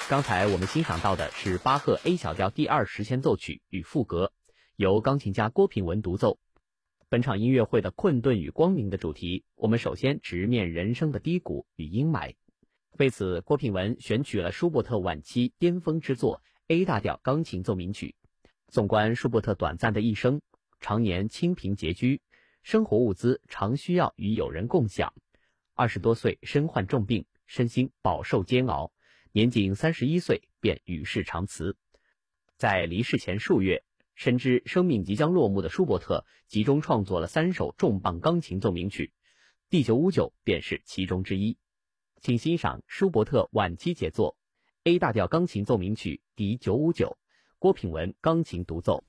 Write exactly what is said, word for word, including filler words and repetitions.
刚才我们欣赏到的是巴赫 A 小调第二十弦奏曲与赋格，由钢琴家郭品文独奏。本场音乐会的困顿与光明的主题，我们首先直面人生的低谷与阴霾。为此，郭品文选取了舒伯特晚期巅峰之作 A 大调钢琴奏鸣曲。纵观舒伯特短暂的一生，常年清贫拮据，生活物资常需要与友人共享。二十多岁身患重病，身心饱受煎熬，年仅三十一岁便与世长辞。在离世前数月，深知生命即将落幕的舒伯特集中创作了三首重磅钢琴奏鸣曲，第九五九便是其中之一。请欣赏舒伯特晚期杰作 A 大调钢琴奏鸣曲第九五九，郭品文钢琴独奏。